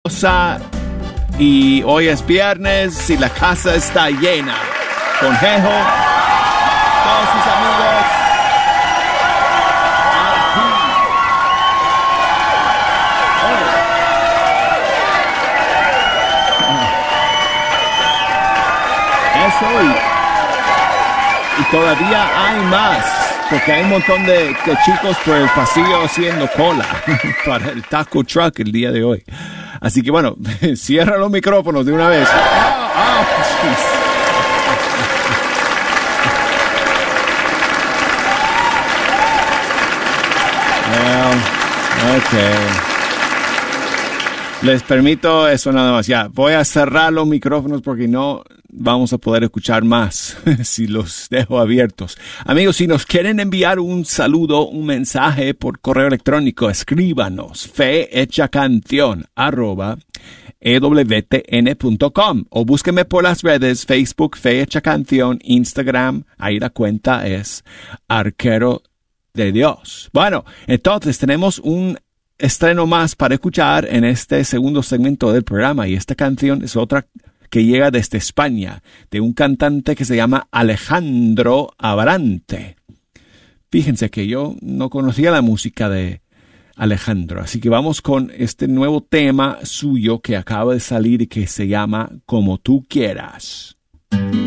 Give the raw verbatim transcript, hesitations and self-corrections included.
lluviosa y hoy es viernes y la casa está llena. Con Jejo, todos sus amigos. Eso y, y todavía hay más, porque hay un montón de, de chicos por el pasillo haciendo cola para el taco truck el día de hoy. Así que bueno, cierra los micrófonos de una vez. Oh, oh, well, okay. Les permito eso nada más. Ya, voy a cerrar los micrófonos porque no vamos a poder escuchar más si los dejo abiertos. Amigos, si nos quieren enviar un saludo, un mensaje por correo electrónico, escríbanos fehechacanción arroba e w t n punto com o búsquenme por las redes Facebook, Fehechacanción, Instagram, ahí la cuenta es Arquero de Dios. Bueno, entonces tenemos un estreno más para escuchar en este segundo segmento del programa y esta canción es otra que llega desde España, de un cantante que se llama Alejandro Abarante. Fíjense que yo no conocía la música de Alejandro, así que vamos con este nuevo tema suyo que acaba de salir y que se llama Como tú quieras.